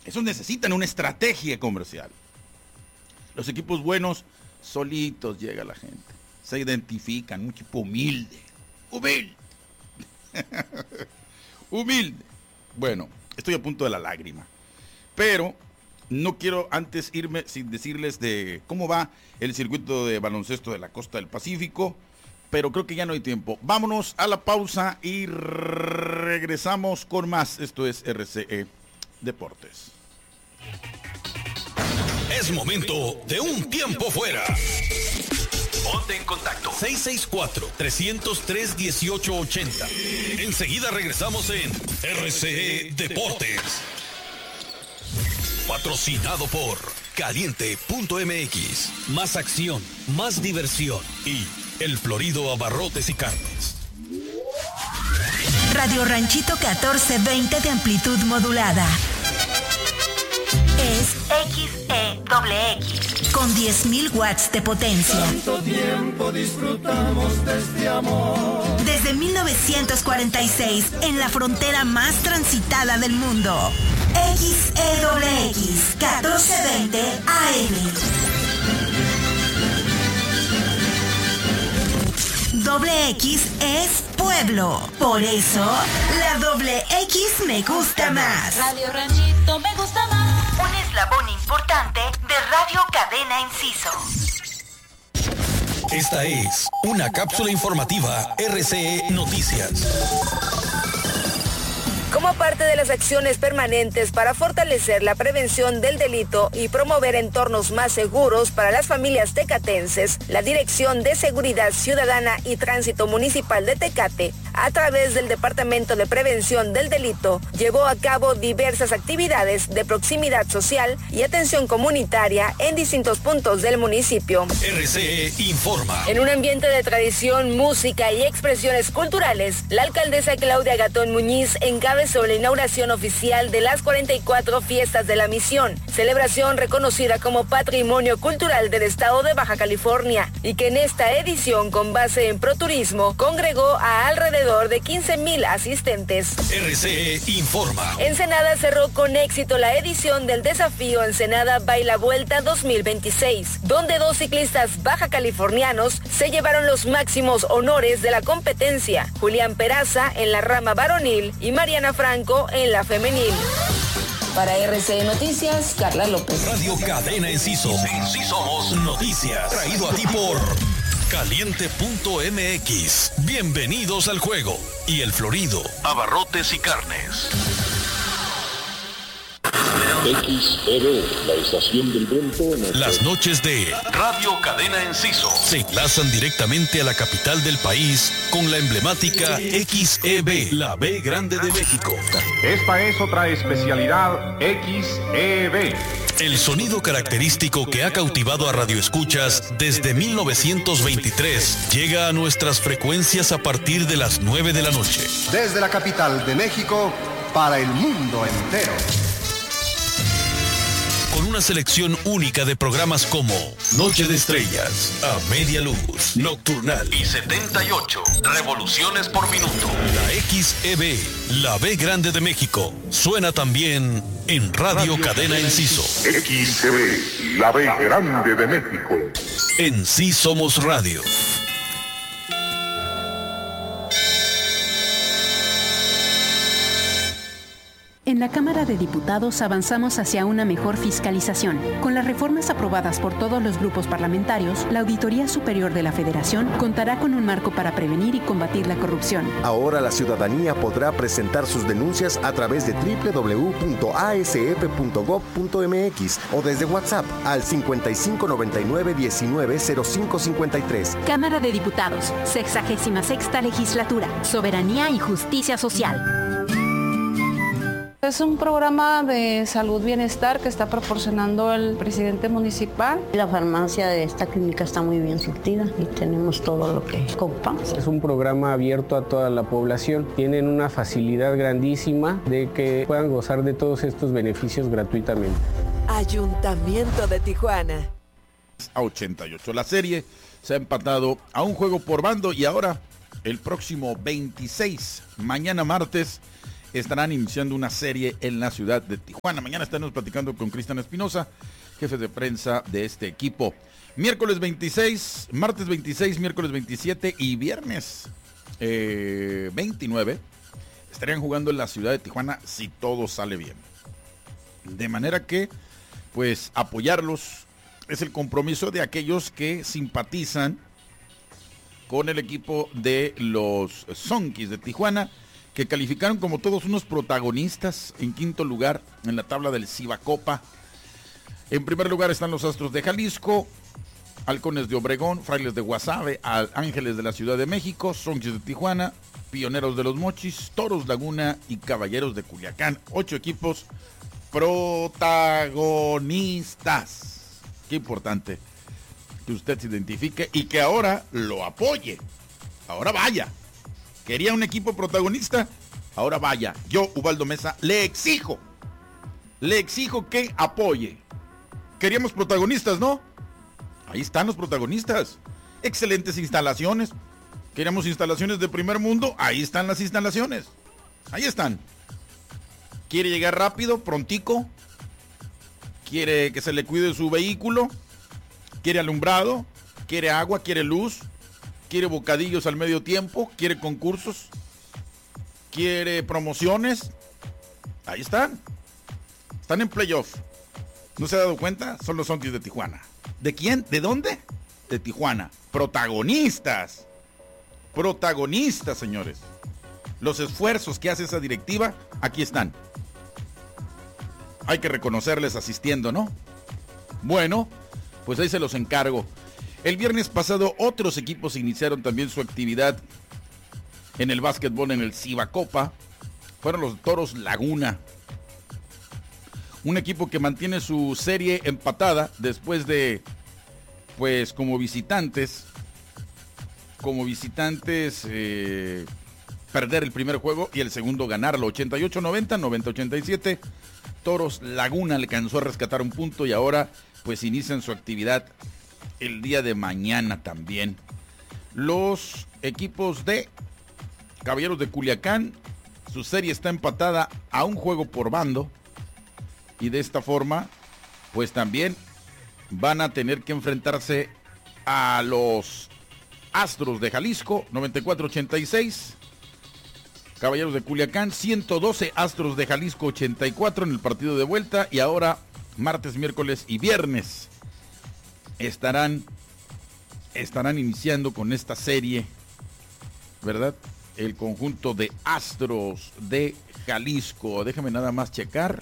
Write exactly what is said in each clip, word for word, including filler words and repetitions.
Esos necesitan una estrategia comercial. Los equipos buenos, solitos llega la gente. Se identifican, un equipo humilde. Humilde. Humilde. Bueno, estoy a punto de la lágrima. Pero no quiero antes irme sin decirles de cómo va el circuito de baloncesto de la costa del Pacífico. Pero creo que ya no hay tiempo. Vámonos a la pausa y regresamos con más. Esto es R C E Deportes. Es momento de un tiempo fuera. Ponte en contacto. seis seis cuatro, tres cero tres, uno ocho ocho cero. Enseguida regresamos en R C E Deportes. Patrocinado por Caliente punto M X. Más acción, más diversión y El Florido Abarrotes y Carnes. Radio Ranchito catorce veinte de amplitud modulada. Es X E X con diez mil watts de potencia. Tanto tiempo disfrutamos de este amor. Desde mil novecientos cuarenta y seis, en la frontera más transitada del mundo. X E X catorce veinte A M. Doble X es pueblo. Por eso, la doble X me gusta más. Radio Ranchito me gusta más. Un eslabón importante de Radio Cadena Enciso. Esta es una cápsula informativa R C E Noticias. Como parte de las acciones permanentes para fortalecer la prevención del delito y promover entornos más seguros para las familias tecatenses, la Dirección de Seguridad Ciudadana y Tránsito Municipal de Tecate, a través del Departamento de Prevención del Delito, llevó a cabo diversas actividades de proximidad social y atención comunitaria en distintos puntos del municipio. R C E informa. En un ambiente de tradición, música y expresiones culturales, la alcaldesa Claudia Gatón Muñiz encabezó la inauguración oficial de las cuarenta y cuatro Fiestas de la Misión, celebración reconocida como Patrimonio Cultural del Estado de Baja California, y que en esta edición, con base en ProTurismo, congregó a alrededor de quince mil asistentes. R C E informa. Ensenada cerró con éxito la edición del desafío Ensenada Baila Vuelta dos mil veintiséis, donde dos ciclistas baja californianos se llevaron los máximos honores de la competencia, Julián Peraza en la rama varonil y Mariana Franco en la femenil. Para R C E Noticias, Carla López. Radio Cadena Enciso. En sí somos noticias. Traído a ti por Caliente punto M X. Bienvenidos al juego. Y El Florido, Abarrotes y Carnes. X E B, la estación del viento. Las noches de Radio Cadena Enciso se enlazan directamente a la capital del país con la emblemática X E B, la B grande de México. Esta es otra especialidad X E B. El sonido característico que ha cautivado a radioescuchas desde mil novecientos veintitrés llega a nuestras frecuencias a partir de las nueve de la noche. Desde la capital de México para el mundo entero. Con una selección única de programas como Noche de Estrellas, A Media Luz, Nocturnal y setenta y ocho Revoluciones por Minuto. La X E B, la B grande de México, suena también en Radio, Radio Cadena Enciso. X E B, la B grande de México. En Sí Somos Radio. En la Cámara de Diputados avanzamos hacia una mejor fiscalización. Con las reformas aprobadas por todos los grupos parlamentarios, la Auditoría Superior de la Federación contará con un marco para prevenir y combatir la corrupción. Ahora la ciudadanía podrá presentar sus denuncias a través de doble u doble u doble u punto a s f punto gob punto m x o desde WhatsApp al cincuenta y cinco noventa y nueve diecinueve cero cinco cincuenta y tres. Cámara de Diputados, sexagésima sexta Legislatura, Soberanía y Justicia Social. Es un programa de salud bienestar que está proporcionando el presidente municipal. La farmacia de esta clínica está muy bien surtida y tenemos todo lo que ocupamos. Es un programa abierto a toda la población. Tienen una facilidad grandísima de que puedan gozar de todos estos beneficios gratuitamente. Ayuntamiento de Tijuana. A ochenta y ocho. La serie se ha empatado a un juego por bando y ahora el próximo veintiséis, mañana martes, estarán iniciando una serie en la ciudad de Tijuana. Mañana estaremos platicando con Cristian Espinosa, jefe de prensa de este equipo. Miércoles veintiséis, martes veintiséis, miércoles veintisiete y viernes eh, veintinueve estarían jugando en la ciudad de Tijuana si todo sale bien. De manera que, pues, apoyarlos es el compromiso de aquellos que simpatizan con el equipo de los Zonkis de Tijuana, que calificaron como todos unos protagonistas en quinto lugar en la tabla del Cibacopa. En primer lugar están los Astros de Jalisco, Halcones de Obregón, Frailes de Guasave, Ángeles de la Ciudad de México, Zonkis de Tijuana, Pioneros de los Mochis, Toros Laguna y Caballeros de Culiacán. Ocho equipos protagonistas. Qué importante que usted se identifique y que ahora lo apoye. Ahora vaya. Quería un equipo protagonista, ahora vaya. Yo, Ubaldo Mesa, le exijo, le exijo que apoye. Queríamos protagonistas, ¿no? Ahí están los protagonistas. Excelentes instalaciones. Queríamos instalaciones de primer mundo, ahí están las instalaciones. Ahí están. ¿Quiere llegar rápido, prontico? ¿Quiere que se le cuide su vehículo? ¿Quiere alumbrado? ¿Quiere agua? ¿Quiere luz? ¿Quiere bocadillos al medio tiempo? ¿Quiere concursos? ¿Quiere promociones? Ahí están. Están en playoff. ¿No se ha dado cuenta? Son los Zonkis de Tijuana. ¿De quién? ¿De dónde? De Tijuana. Protagonistas. Protagonistas, señores. Los esfuerzos que hace esa directiva, aquí están. Hay que reconocerles asistiendo, ¿no? Bueno, pues ahí se los encargo. El viernes pasado otros equipos iniciaron también su actividad en el básquetbol en el Cibacopa. Fueron los Toros Laguna. Un equipo que mantiene su serie empatada después de, pues como visitantes, como visitantes eh, perder el primer juego y el segundo ganarlo. ochenta y ocho noventa, noventa ochenta y siete. Toros Laguna alcanzó a rescatar un punto y ahora pues inician su actividad el día de mañana también. Los equipos de Caballeros de Culiacán, su serie está empatada a un juego por bando y de esta forma pues también van a tener que enfrentarse a los Astros de Jalisco, noventa y cuatro ochenta y seis. Caballeros de Culiacán, ciento doce, Astros de Jalisco ochenta y cuatro en el partido de vuelta. Y ahora, martes, miércoles y viernes, estarán, estarán iniciando con esta serie, ¿verdad? El conjunto de Astros de Jalisco. Déjame nada más checar.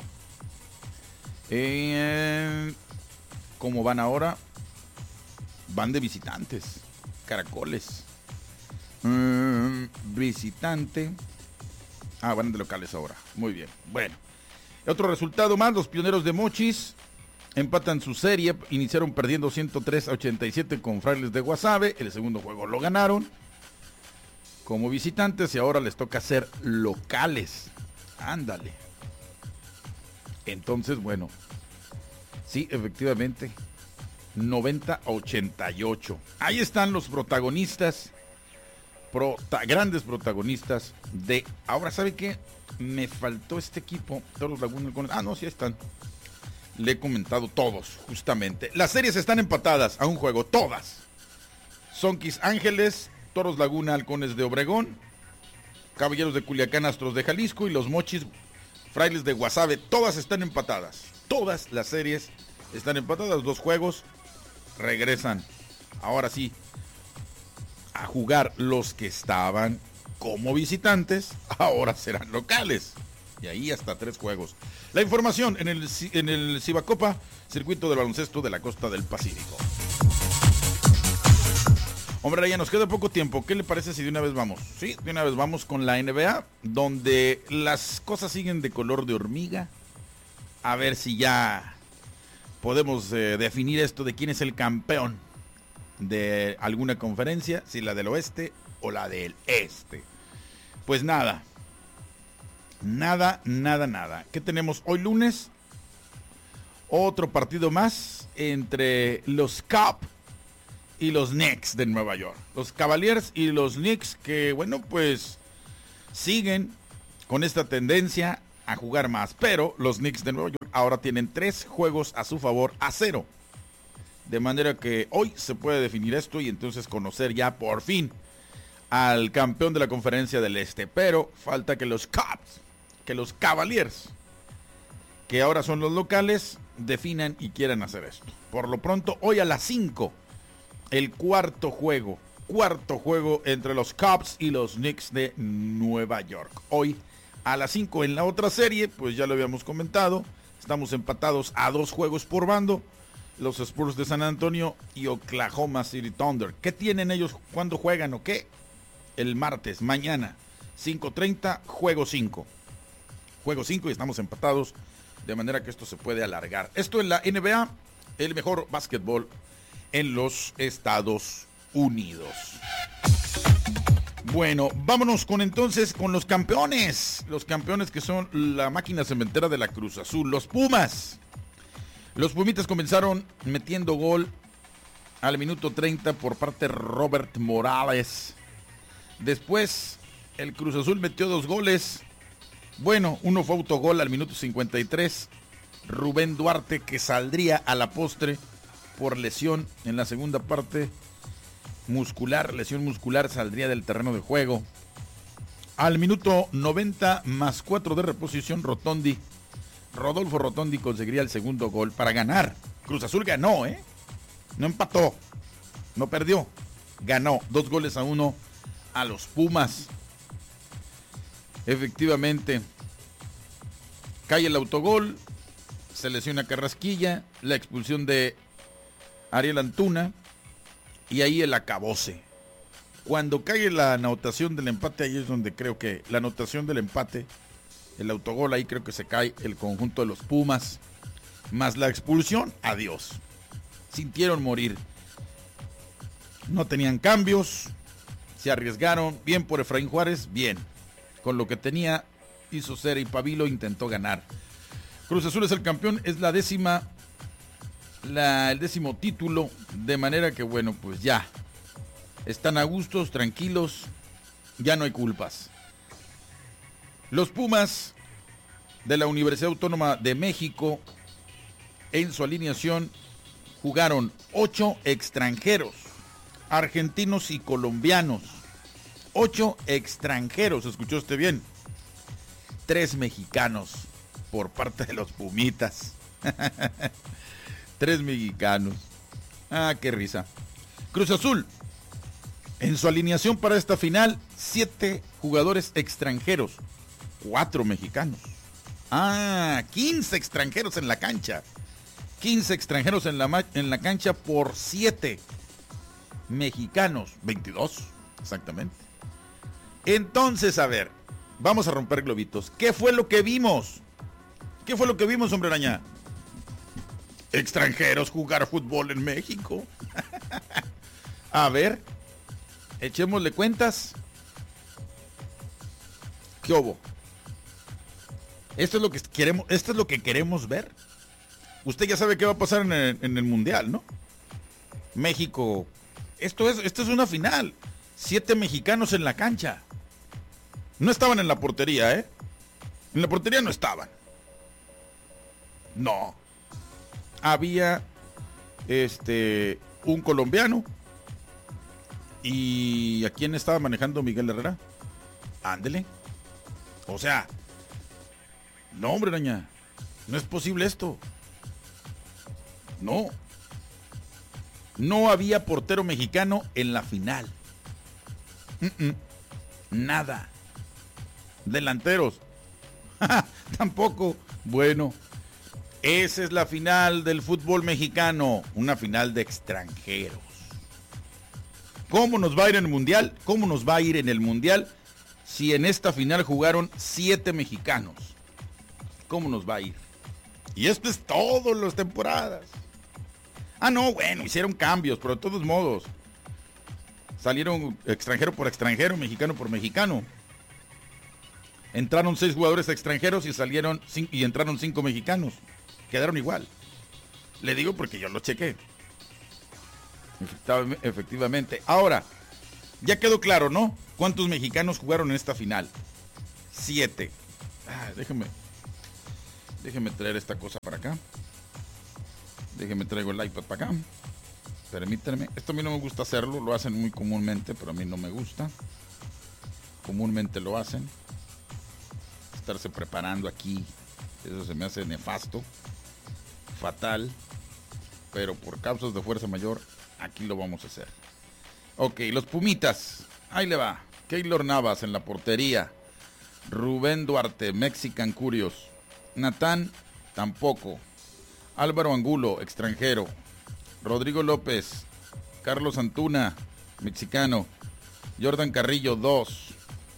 Eh, ¿Cómo van ahora? Van de visitantes. Caracoles. Mm, visitante. Ah, van de locales ahora. Muy bien. Bueno. Otro resultado más. Los Pioneros de Mochis empatan su serie. Iniciaron perdiendo ciento tres a ochenta y siete con Frailes de Guasave. El segundo juego lo ganaron como visitantes y ahora les toca ser locales. Ándale. Entonces, bueno. Sí, efectivamente. noventa a ochenta y ocho. Ahí están los protagonistas. Prota, grandes protagonistas de... Ahora, ¿sabe qué? Me faltó este equipo. Toros Laguna. Ah, no, sí están. Le he comentado todos, justamente. Las series están empatadas a un juego, todas. Zonkis Ángeles, Toros Laguna, Halcones de Obregón, Caballeros de Culiacán, Astros de Jalisco y los Mochis, Frailes de Guasave. Todas están empatadas. Todas las series están empatadas. Dos juegos. Regresan. Ahora sí. A jugar los que estaban como visitantes, ahora serán locales. Y ahí hasta tres juegos. La información en el, en el Cibacopa, circuito de baloncesto de la costa del Pacífico. Hombre, ya nos queda poco tiempo. ¿Qué le parece si de una vez vamos? Sí, de una vez vamos con la N B A, donde las cosas siguen de color de hormiga. A ver si ya podemos eh, definir esto de quién es el campeón de alguna conferencia, si la del oeste o la del este. Pues nada, nada, nada, nada. ¿Qué tenemos hoy lunes? Otro partido más entre los Cavs y los Knicks de Nueva York. Los Cavaliers y los Knicks que, bueno, pues siguen con esta tendencia a jugar más. Pero los Knicks de Nueva York ahora tienen tres juegos a su favor a cero. De manera que hoy se puede definir esto y entonces conocer ya por fin al campeón de la Conferencia del Este. Pero falta que los Cavs, que los Cavaliers, que ahora son los locales, definan y quieran hacer esto. Por lo pronto, hoy a las cinco, el cuarto juego, cuarto juego entre los Cavs y los Knicks de Nueva York. Hoy a las cinco en la otra serie, pues ya lo habíamos comentado, estamos empatados a dos juegos por bando. Los Spurs de San Antonio y Oklahoma City Thunder. ¿Qué tienen ellos cuando juegan o qué? El martes, mañana, cinco treinta, juego cinco. Juego cinco y estamos empatados, de manera que esto se puede alargar. Esto en la N B A, el mejor básquetbol en los Estados Unidos. Bueno, vámonos con entonces con los campeones. Los campeones que son la máquina cementera de la Cruz Azul, los Pumas. Los Pumitas comenzaron metiendo gol al minuto treinta por parte de Robert Morales. Después el Cruz Azul metió dos goles. Bueno, uno fue autogol al minuto cincuenta y tres. Rubén Duarte, que saldría a la postre por lesión en la segunda parte muscular. Lesión muscular, saldría del terreno de juego. Al minuto noventa más cuatro de reposición, Rotondi. Rodolfo Rotondi conseguiría el segundo gol para ganar. Cruz Azul ganó, ¿eh? No empató, no perdió. Ganó dos goles a uno a los Pumas. Efectivamente, cae el autogol, se lesiona Carrasquilla, la expulsión de Ariel Antuna y ahí el acabose. Cuando cae la anotación del empate, ahí es donde creo que la anotación del empate, el autogol, ahí creo que se cae el conjunto de los Pumas. Más la expulsión, adiós. Sintieron morir. No tenían cambios. Se arriesgaron. Bien por Efraín Juárez, bien. Con lo que tenía, hizo cera y Pavilo intentó ganar. Cruz Azul es el campeón, es la décima, la, el décimo título. De manera que, bueno, pues ya. Están a gustos, tranquilos. Ya no hay culpas. Los Pumas de la Universidad Autónoma de México, en su alineación, jugaron ocho extranjeros, argentinos y colombianos. Ocho extranjeros, ¿escuchó usted bien? Tres mexicanos por parte de los Pumitas. Tres mexicanos. Ah, qué risa. Cruz Azul, en su alineación para esta final, siete jugadores extranjeros. Cuatro mexicanos. Ah, quince extranjeros en la cancha. quince extranjeros en la, en la cancha por siete mexicanos. veintidós, exactamente. Entonces, a ver, vamos a romper globitos. ¿Qué fue lo que vimos? ¿Qué fue lo que vimos, hombre araña? Extranjeros jugar fútbol en México. A ver, echémosle cuentas. ¿Qué hubo? Esto es lo que queremos, esto es lo que queremos ver. Usted ya sabe qué va a pasar en el, en el Mundial, ¿no? México. Esto es, esto es una final. Siete mexicanos en la cancha. No estaban en la portería, ¿eh? En la portería no estaban. No. Había este un colombiano. ¿Y a quién estaba manejando Miguel Herrera? Ándele. O sea, no, hombre, araña, no es posible esto. No. No había portero mexicano en la final. Mm-mm. Nada. Delanteros. Tampoco. Bueno, esa es la final del fútbol mexicano. Una final de extranjeros. ¿Cómo nos va a ir en el Mundial? ¿Cómo nos va a ir en el Mundial si en esta final jugaron siete mexicanos? ¿Cómo nos va a ir? Y esto es todas las temporadas. Ah, no, bueno, hicieron cambios, pero de todos modos. Salieron extranjero por extranjero, mexicano por mexicano. Entraron seis jugadores extranjeros y salieron cinco, y entraron cinco mexicanos. Quedaron igual. Le digo porque yo lo chequé. Efectivamente. Ahora, ya quedó claro, ¿no? ¿Cuántos mexicanos jugaron en esta final? siete. Ah, déjeme, déjeme traer esta cosa para acá. Déjeme traigo el iPad para acá. Permítanme. Esto a mí no me gusta hacerlo. Lo hacen muy comúnmente, pero a mí no me gusta. Comúnmente lo hacen. Estarse preparando aquí. Eso se me hace nefasto. Fatal. Pero por causas de fuerza mayor, aquí lo vamos a hacer. Ok, los Pumitas. Ahí le va. Keylor Navas en la portería. Rubén Duarte, Mexican Curios. Natán, tampoco. Álvaro Angulo, extranjero. Rodrigo López. Carlos Antuna, mexicano. Jordan Carrillo, dos.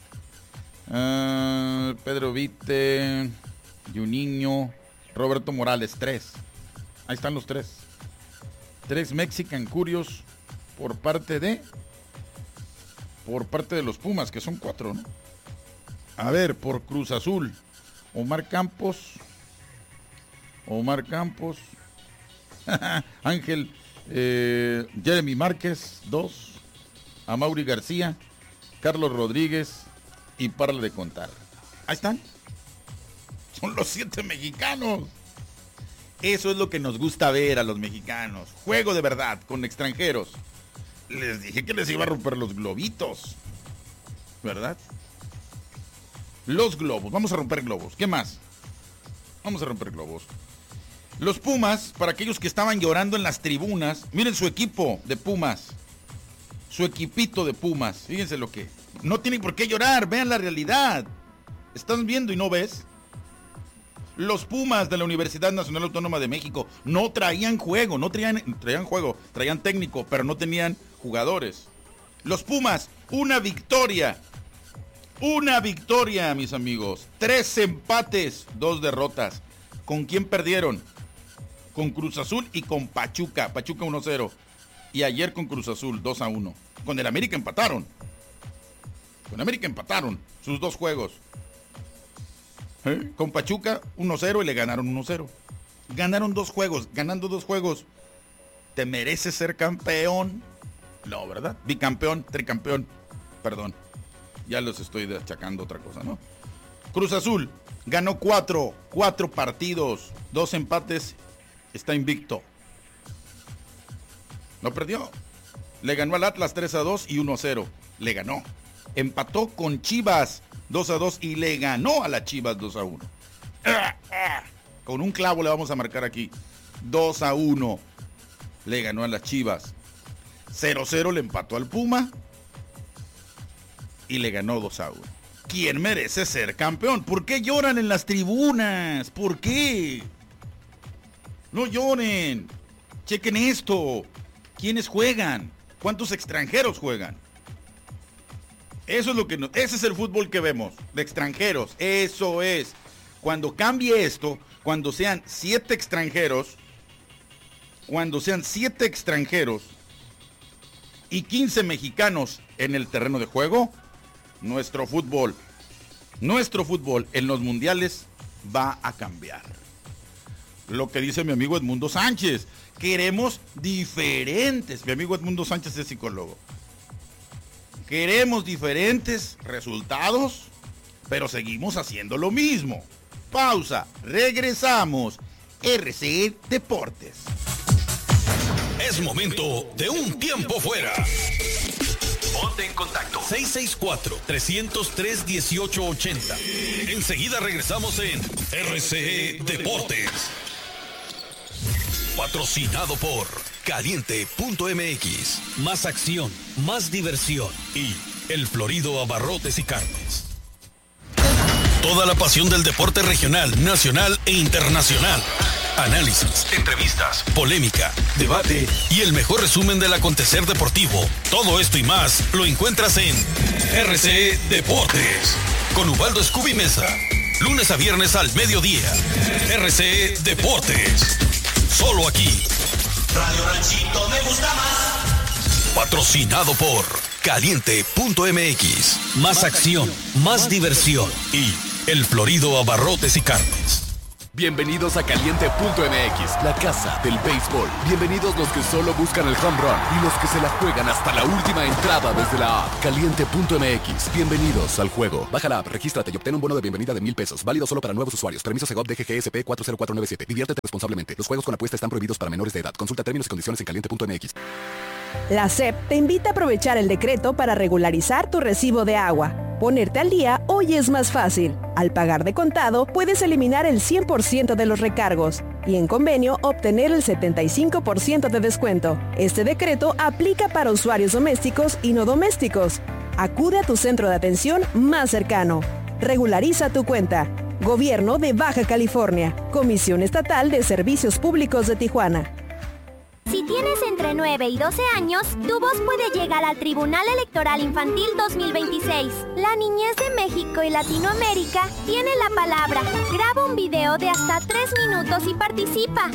Uh, Pedro Vite, Juninho. Roberto Morales, tres. Ahí están los tres. Tres Mexican Curios por parte de... Por parte de los Pumas, que son cuatro, ¿no? A ver, por Cruz Azul. Omar Campos. Omar Campos. Ángel. Eh, Jeremy Márquez, dos. Amaury García. Carlos Rodríguez. Y párale de contar. Ahí están. Son los siete mexicanos. Eso es lo que nos gusta ver a los mexicanos. Juego de verdad, con extranjeros. Les dije que les iba a romper los globitos. ¿Verdad? Los globos. Vamos a romper globos. ¿Qué más? Vamos a romper globos. Los Pumas, para aquellos que estaban llorando en las tribunas, miren su equipo de Pumas. Su equipito de Pumas. Fíjense lo que... No tienen por qué llorar. Vean la realidad. ¿Están viendo y no ves? Los Pumas de la Universidad Nacional Autónoma de México no traían juego, no traían, traían juego, traían técnico, pero no tenían jugadores. Los Pumas, una victoria. Una victoria, mis amigos. Tres empates, dos derrotas. ¿Con quién perdieron? Con Cruz Azul y con Pachuca. Pachuca uno cero. Y ayer con Cruz Azul dos a uno. Con el América empataron. Con América empataron sus dos juegos. ¿Eh? Con Pachuca uno cero y le ganaron uno cero. Ganaron dos juegos. Ganando dos juegos. ¿Te mereces ser campeón? No, ¿verdad? Bicampeón, tricampeón. Perdón. Ya los estoy achacando otra cosa, ¿no? Cruz Azul ganó cuatro. Cuatro partidos. Dos empates. Está invicto. No perdió. Le ganó al Atlas tres a dos y uno a cero. Le ganó. Empató con Chivas dos a dos y le ganó a las Chivas dos a uno. Con un clavo le vamos a marcar aquí. dos a uno. Le ganó a las Chivas. cero cero le empató al Puma. Y le ganó dos a uno. ¿Quién merece ser campeón? ¿Por qué lloran en las tribunas? ¿Por qué? No lloren. Chequen esto. ¿Quiénes juegan? ¿Cuántos extranjeros juegan? Eso es lo que no, ese es el fútbol que vemos, de extranjeros. Eso es. Cuando cambie esto, cuando sean siete extranjeros, cuando sean siete extranjeros y quince mexicanos en el terreno de juego, nuestro fútbol, nuestro fútbol en los mundiales va a cambiar. Lo que dice mi amigo Edmundo Sánchez, queremos diferentes. Mi amigo Edmundo Sánchez es psicólogo. Queremos diferentes resultados, pero seguimos haciendo lo mismo. Pausa, regresamos. R C E Deportes. Es momento de un tiempo fuera. Ponte en contacto. seis seis cuatro, tres cero tres, uno ocho ocho cero. Enseguida regresamos en R C E Deportes. Patrocinado por Caliente punto M X. Más acción, más diversión. Y El Florido Abarrotes y Carnes. Toda la pasión del deporte regional, nacional e internacional. Análisis, entrevistas, polémica, debate y el mejor resumen del acontecer deportivo. Todo esto y más lo encuentras en R C E Deportes. Con Ubaldo Scooby Mesa. Lunes a viernes al mediodía. R C E Deportes. Solo aquí. Radio Ranchito me gusta más. Patrocinado por Caliente punto M X. Más acción, más diversión. Y El Florido Abarrotes y Carnes. Bienvenidos a Caliente punto M X, la casa del béisbol. Bienvenidos los que solo buscan el home run y los que se la juegan hasta la última entrada desde la app. Caliente punto M X. Bienvenidos al juego. Baja la app, regístrate y obtén un bono de bienvenida de mil pesos. Válido solo para nuevos usuarios. Permiso Segov D G G S P cuatro cero cuatro nueve siete. Diviértete responsablemente. Los juegos con apuesta están prohibidos para menores de edad. Consulta términos y condiciones en caliente punto M X. La S E P te invita a aprovechar el decreto para regularizar tu recibo de agua. Ponerte al día hoy es más fácil. Al pagar de contado, puedes eliminar el cien por ciento de los recargos y en convenio obtener el setenta y cinco por ciento de descuento. Este decreto aplica para usuarios domésticos y no domésticos. Acude a tu centro de atención más cercano. Regulariza tu cuenta. Gobierno de Baja California. Comisión Estatal de Servicios Públicos de Tijuana. Si tienes entre nueve y doce años, tu voz puede llegar al Tribunal Electoral Infantil dos mil veintiséis. La niñez de México y Latinoamérica tiene la palabra. Graba un video de hasta tres minutos y participa.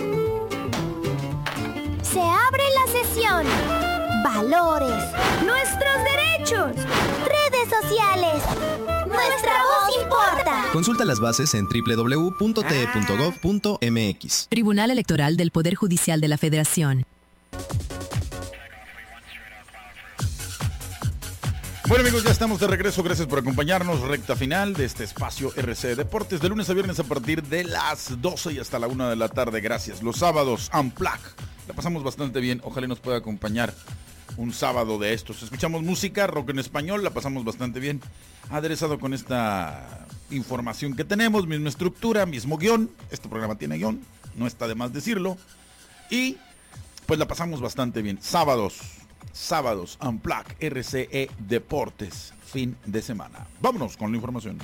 Se abre la sesión. Valores. Nuestros derechos. Redes sociales. Nuestra voz importa. Consulta las bases en doble u doble u doble u punto t e punto gov punto m x. Tribunal Electoral del Poder Judicial de la Federación. Bueno amigos, ya estamos de regreso, gracias por acompañarnos, recta final de este espacio R C Deportes, de lunes a viernes a partir de las doce y hasta la una de la tarde, gracias. Los sábados, Unplug, la pasamos bastante bien, ojalá nos pueda acompañar un sábado de estos. Escuchamos música, rock en español, la pasamos bastante bien, aderezado con esta información que tenemos, misma estructura, mismo guión, este programa tiene guión, no está de más decirlo, y pues la pasamos bastante bien. Sábados, sábados, Unplug, R C E Deportes, fin de semana. Vámonos con la información.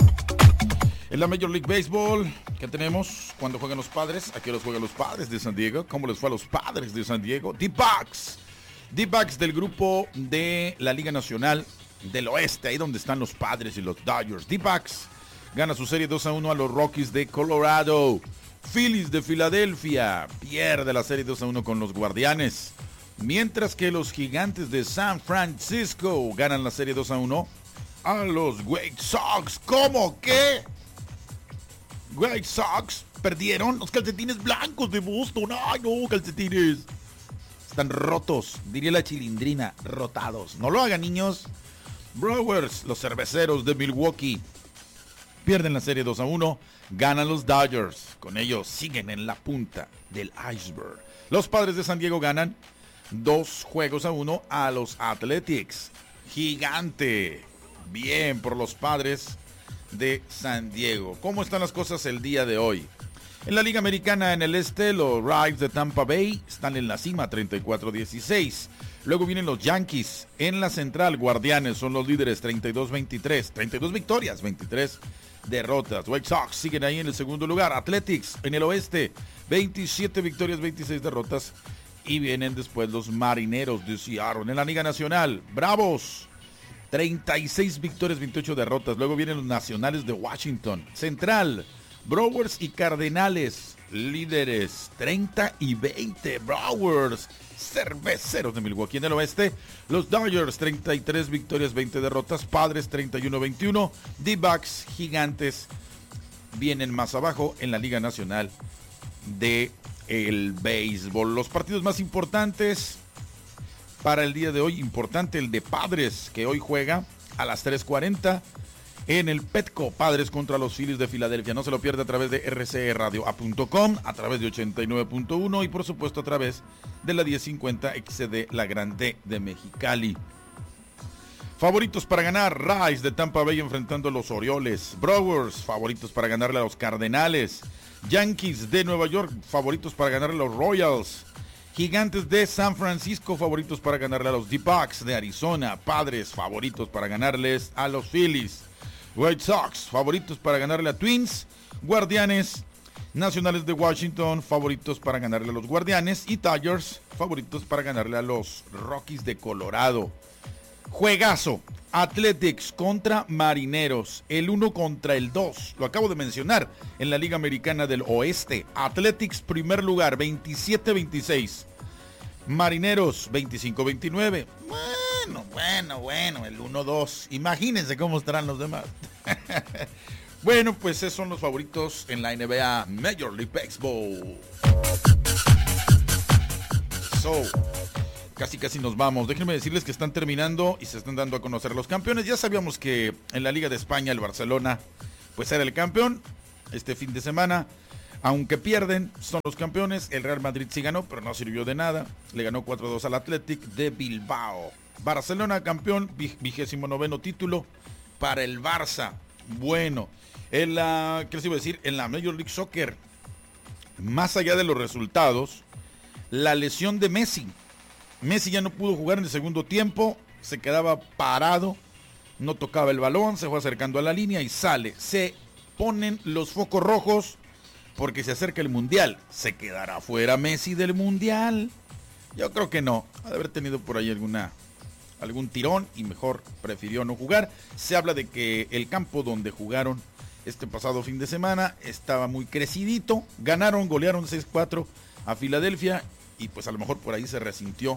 En la Major League Baseball, ¿qué tenemos? ¿Cuándo juegan los Padres? ¿A qué los juegan los Padres de San Diego? ¿Cómo les fue a los Padres de San Diego? D-Backs. D-Backs del grupo de la Liga Nacional del Oeste, ahí donde están los Padres y los Dodgers. D-Backs gana su serie dos a uno a los Rockies de Colorado. Phillies de Filadelfia pierde la serie dos a uno con los Guardianes. Mientras que los Gigantes de San Francisco ganan la serie dos a uno a los White Sox. ¿Cómo que? White Sox perdieron los calcetines blancos de Boston. Ay no, calcetines. Están rotos, diría la chilindrina, rotados. No lo hagan, niños. Brewers, los cerveceros de Milwaukee, pierden la serie dos a uno. Ganan los Dodgers. Con ellos siguen en la punta del iceberg. Los Padres de San Diego ganan dos juegos a uno a los Athletics. Gigante. Bien por los Padres de San Diego. ¿Cómo están las cosas el día de hoy? En la Liga Americana en el este, los Rays de Tampa Bay están en la cima, treinta y cuatro a dieciséis. Luego vienen los Yankees. En la central, Guardianes son los líderes, treinta y dos a veintitrés. treinta y dos victorias, veintitrés derrotas. White Sox siguen ahí en el segundo lugar. Athletics en el oeste, veintisiete victorias, veintiséis derrotas. Y vienen después los Marineros de Seattle. En la Liga Nacional, Bravos, treinta y seis victorias, veintiocho derrotas. Luego vienen los Nacionales de Washington. Central, Brewers y Cardenales, líderes, treinta y veinte. Brewers, cerveceros de Milwaukee. En el oeste, los Dodgers, treinta y tres victorias, veinte derrotas. Padres, treinta y uno a veintiuno. D-Backs, Gigantes, vienen más abajo en la Liga Nacional de el béisbol. Los partidos más importantes para el día de hoy, importante el de Padres, que hoy juega a las tres cuarenta en el Petco. Padres contra los Phillies de Filadelfia. No se lo pierda a través de R C E Radio A punto com, a través de ochenta y nueve punto uno y por supuesto a través de la diez cincuenta X C D La Grande de Mexicali. Favoritos para ganar, Rays de Tampa Bay enfrentando a los Orioles. Brewers, favoritos para ganarle a los Cardenales. Yankees de Nueva York, favoritos para ganarle a los Royals. Gigantes de San Francisco, favoritos para ganarle a los D-Backs de Arizona. Padres, favoritos para ganarles a los Phillies. White Sox, favoritos para ganarle a Twins. Guardianes, Nacionales de Washington, favoritos para ganarle a los Guardianes. Y Dodgers, favoritos para ganarle a los Rockies de Colorado. Juegazo, Athletics contra Marineros, el uno contra el dos, lo acabo de mencionar, en la Liga Americana del Oeste. Athletics primer lugar, veintisiete a veintiséis. Marineros, veinticinco a veintinueve. Bueno, bueno, bueno, el uno dos. Imagínense cómo estarán los demás. Bueno, pues esos son los favoritos en la N B A Major League Baseball. So, casi casi nos vamos. Déjenme decirles que están terminando y se están dando a conocer los campeones. Ya sabíamos que en la Liga de España el Barcelona pues era el campeón este fin de semana. Aunque pierden, son los campeones. El Real Madrid sí ganó, pero no sirvió de nada. Le ganó cuatro a dos al Athletic de Bilbao. Barcelona campeón, vigésimo noveno título para el Barça. Bueno, en la, ¿qué les iba a decir? En la Major League Soccer, más allá de los resultados, la lesión de Messi. Messi ya no pudo jugar en el segundo tiempo, se quedaba parado, no tocaba el balón, se fue acercando a la línea y sale. Se ponen los focos rojos porque se acerca el Mundial. ¿Se quedará fuera Messi del Mundial? Yo creo que no. Ha de haber tenido por ahí alguna, algún tirón y mejor prefirió no jugar. Se habla de que el campo donde jugaron este pasado fin de semana estaba muy crecidito. Ganaron, golearon seis cuatro a Filadelfia y pues a lo mejor por ahí se resintió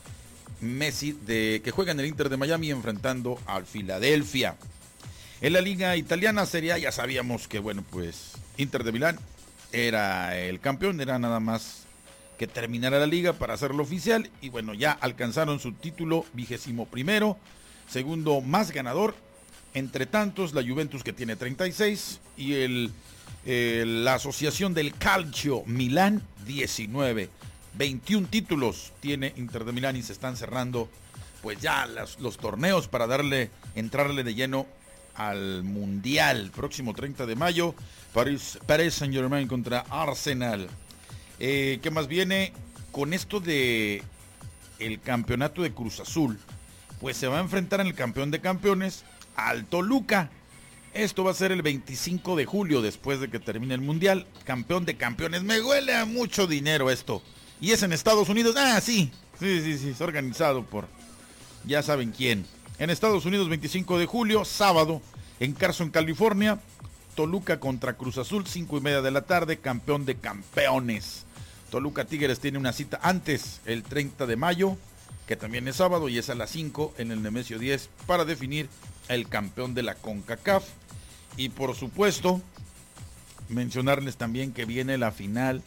Messi de que juega en el Inter de Miami enfrentando al Filadelfia. En la liga italiana Serie A ya sabíamos que bueno pues Inter de Milán era el campeón, era nada más que terminara la liga para hacerlo oficial y bueno ya alcanzaron su título vigésimo primero, segundo más ganador. Entre tantos, la Juventus que tiene treinta y seis y el, el, la Asociación del Calcio Milán diecinueve. veintiún títulos tiene Inter de Milán y se están cerrando pues ya las, los torneos para darle, entrarle de lleno al Mundial. Próximo treinta de mayo, Paris, Paris Saint-Germain contra Arsenal. Eh, ¿Qué más viene? Con esto de el campeonato de Cruz Azul, pues se va a enfrentar en el campeón de campeones al Toluca. Esto va a ser el veinticinco de julio, después de que termine el Mundial. Campeón de campeones, me huele a mucho dinero esto. Y es en Estados Unidos, ah, sí, sí, sí, sí, es organizado por, ya saben quién. En Estados Unidos, veinticinco de julio, sábado, en Carson, California, Toluca contra Cruz Azul, cinco y media de la tarde, campeón de campeones. Toluca Tigres tiene una cita antes, el treinta de mayo, que también es sábado y es a las cinco en el Nemesio diez para definir el campeón de la CONCACAF. Y por supuesto, mencionarles también que viene la final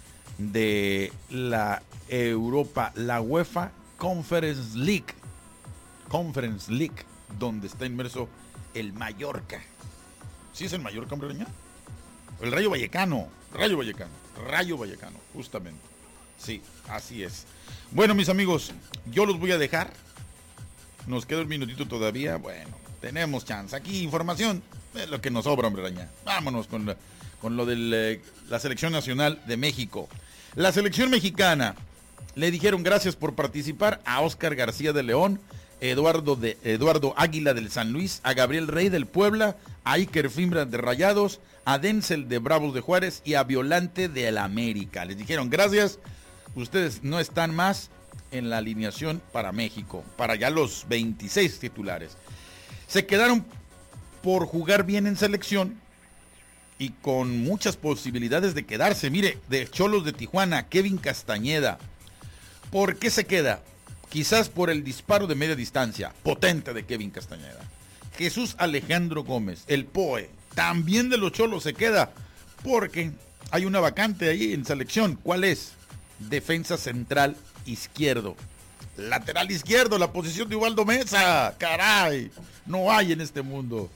de la Europa, la UEFA Conference League. Conference League, donde está inmerso el Mallorca. ¿Sí es el Mallorca, hombre? El Rayo Vallecano, Rayo Vallecano, Rayo Vallecano, justamente. Sí, así es. Bueno, mis amigos, yo los voy a dejar. Nos queda un minutito todavía. Bueno, tenemos chance. Aquí información es lo que nos sobra, hombre araña. Vámonos con, la, con lo de eh, la selección nacional de México. La selección mexicana le dijeron gracias por participar a Óscar García de León, Eduardo, de, Eduardo Águila del San Luis, a Gabriel Rey del Puebla, a Iker Fimbra de Rayados, a Denzel de Bravos de Juárez y a Violante de la América. Les dijeron gracias, ustedes no están más en la alineación para México, para ya los veintiséis titulares. Se quedaron por jugar bien en selección y con muchas posibilidades de quedarse. Mire, de Cholos de Tijuana, Kevin Castañeda. ¿Por qué se queda? Quizás por el disparo de media distancia, potente de Kevin Castañeda. Jesús Alejandro Gómez, el Poe, también de los Cholos se queda, porque hay una vacante ahí en selección. ¿Cuál es? Defensa central izquierdo. Lateral izquierdo, la posición de Ubaldo Mesa. Caray, no hay en este mundo.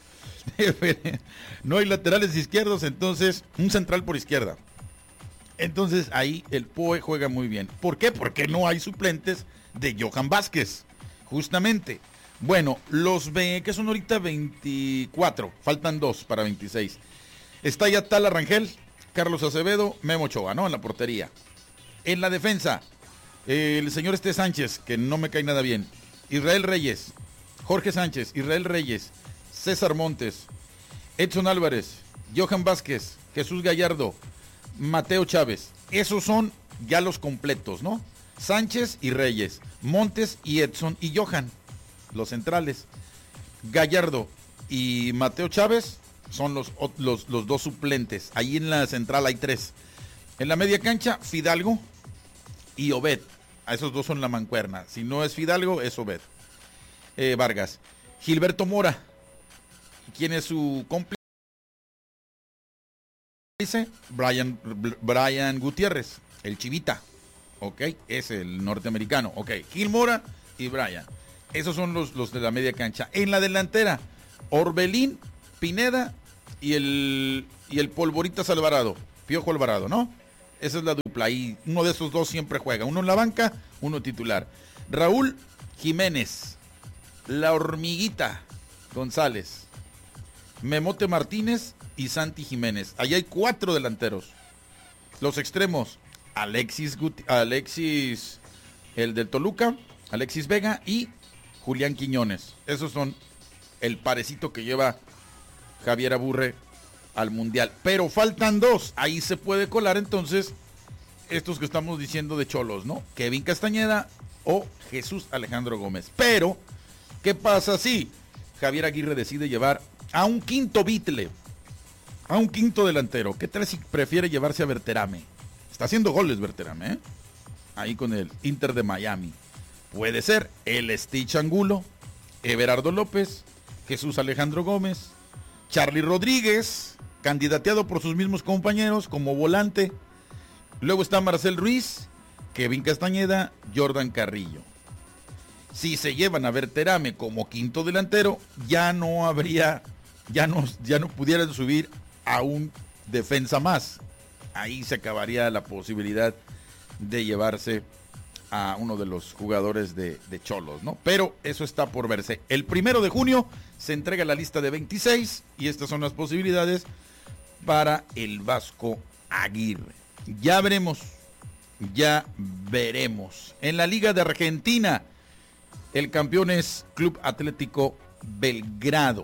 No hay laterales izquierdos, entonces un central por izquierda. Entonces ahí el Poe juega muy bien. ¿Por qué? Porque no hay suplentes de Johan Vázquez, justamente. Bueno, los ve, que son ahorita veinticuatro, faltan dos para veintiséis. Está ya Tala Rangel, Carlos Acevedo, Memo Ochoa, ¿no? En la portería. En la defensa, eh, el señor Este Sánchez, que no me cae nada bien. Israel Reyes, Jorge Sánchez, Israel Reyes, César Montes, Edson Álvarez, Johan Vázquez, Jesús Gallardo, Mateo Chávez. Esos son ya los completos, ¿no? Sánchez y Reyes, Montes y Edson y Johan, los centrales. Gallardo y Mateo Chávez son los, los, los dos suplentes. Ahí en la central hay tres. En la media cancha, Fidalgo y Obed. A esos dos son la mancuerna. Si no es Fidalgo, es Obed. Eh, Vargas. Gilberto Mora. ¿Quién es su cómplice? dice Brian, Brian Gutiérrez, el Chivita, ok, es el norteamericano, ok, Gil Mora y Brian, esos son los, los de la media cancha. En la delantera, Orbelín, Pineda y el, y el Polvoritas Alvarado, Piojo Alvarado, ¿no? Esa es la dupla, y uno de esos dos siempre juega, uno en la banca, uno titular. Raúl Jiménez, La Hormiguita González, Memote Martínez y Santi Jiménez. Allí hay cuatro delanteros. Los extremos, Alexis, Guti- Alexis, el del Toluca, Alexis Vega y Julián Quiñones. Esos son el parecito que lleva Javier Aburre al Mundial. Pero faltan dos. Ahí se puede colar entonces estos que estamos diciendo de Cholos, ¿no? Kevin Castañeda o Jesús Alejandro Gómez. Pero, ¿qué pasa si Javier Aguirre decide llevar a un quinto Bitle, a un quinto delantero? ¿Qué tal si prefiere llevarse a Berterame? Está haciendo goles Berterame, ¿eh? Ahí con el Inter de Miami. Puede ser el Stitch Angulo, Everardo López, Jesús Alejandro Gómez, Charly Rodríguez, candidateado por sus mismos compañeros como volante. Luego está Marcel Ruiz, Kevin Castañeda, Jordan Carrillo. Si se llevan a Berterame como quinto delantero, ya no habría, ya no, ya no pudieran subir a un defensa más. Ahí se acabaría la posibilidad de llevarse a uno de los jugadores de, de Cholos, ¿no? Pero eso está por verse. El primero de junio se entrega la lista de veintiséis y estas son las posibilidades para el Vasco Aguirre. Ya veremos, ya veremos. En la Liga de Argentina, el campeón es Club Atlético Belgrado.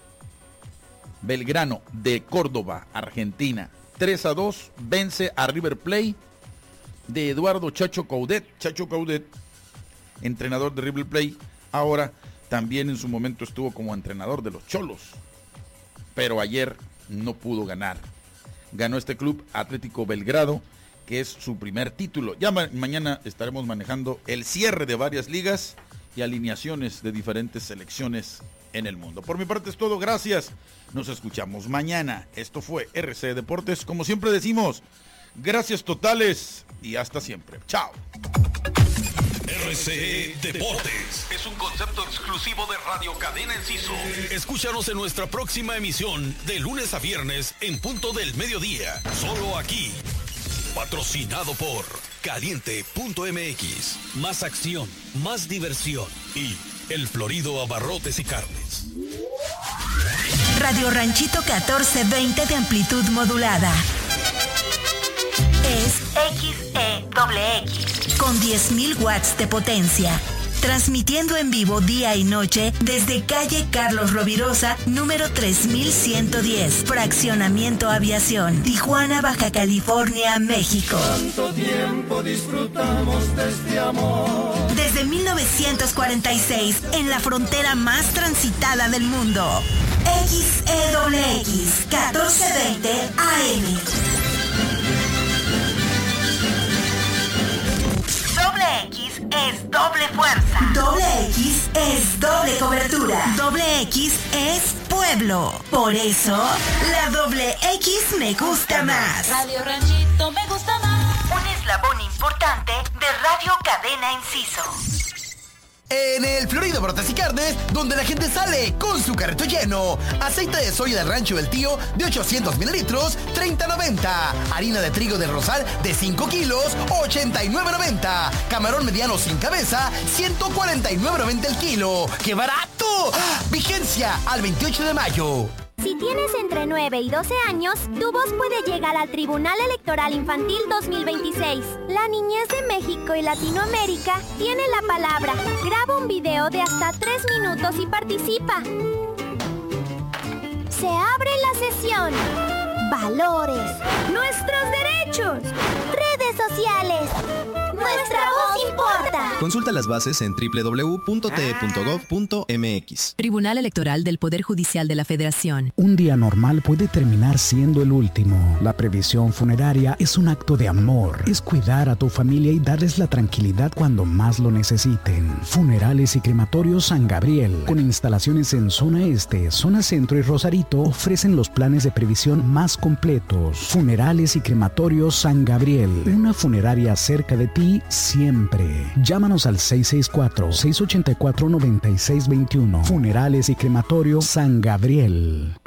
Belgrano de Córdoba, Argentina. tres a dos vence a River Plate de Eduardo Chacho Coudet. Chacho Coudet, entrenador de River Plate, ahora también en su momento estuvo como entrenador de los Cholos, pero ayer no pudo ganar. Ganó este Club Atlético Belgrado, que es su primer título. Ya ma- mañana estaremos manejando el cierre de varias ligas y alineaciones de diferentes selecciones en el mundo. Por mi parte es todo, gracias. Nos escuchamos mañana. Esto fue R C Deportes. Como siempre decimos, gracias totales y hasta siempre. Chao. R C E Deportes es un concepto exclusivo de Radio Cadena Enciso. Escúchanos en nuestra próxima emisión de lunes a viernes en punto del mediodía. Solo aquí. Patrocinado por Caliente punto M X. Más acción, más diversión y El Florido Abarrotes y Carnes. Radio Ranchito catorce veinte de amplitud modulada. Es X E X con diez mil watts de potencia. Transmitiendo en vivo día y noche desde calle Carlos Rovirosa, número tres mil ciento diez, Fraccionamiento Aviación, Tijuana, Baja California, México. Tanto tiempo disfrutamos de este amor. Desde mil novecientos cuarenta y seis, en la frontera más transitada del mundo. X E X, catorce veinte A M. Doble X es doble fuerza. Doble X es doble cobertura. Doble X es pueblo. Por eso, la doble X me gusta más. Radio Ranchito me gusta más. Un eslabón importante de Radio Cadena Enciso. En el Florido Brotes y Carnes, donde la gente sale con su carrito lleno. Aceite de soya del Rancho del Tío de ochocientos mililitros, treinta noventa. Harina de trigo del Rosal de cinco kilos, ochenta y nueve noventa. Camarón mediano sin cabeza, ciento cuarenta y nueve noventa el kilo. ¡Qué barato! Vigencia al veintiocho de mayo. Si tienes entre nueve y doce años, tu voz puede llegar al Tribunal Electoral Infantil dos mil veintiséis. La niñez de México y Latinoamérica tiene la palabra. Graba un video de hasta tres minutos y participa. Se abre la sesión. Valores. Nuestros derechos. Redes sociales. Nuestra voz importa. Consulta las bases en doble u doble u doble u punto t e punto gov punto m x. Tribunal Electoral del Poder Judicial de la Federación. Un día normal puede terminar siendo el último. La previsión funeraria es un acto de amor. Es cuidar a tu familia y darles la tranquilidad cuando más lo necesiten. Funerales y Crematorios San Gabriel, con instalaciones en zona este, zona centro y Rosarito, ofrecen los planes de previsión más completos. Funerales y Crematorios San Gabriel, una funeraria cerca de ti siempre. Llámanos al seis seis cuatro, seis ocho cuatro, nueve seis dos uno. Funerales y Crematorios San Gabriel.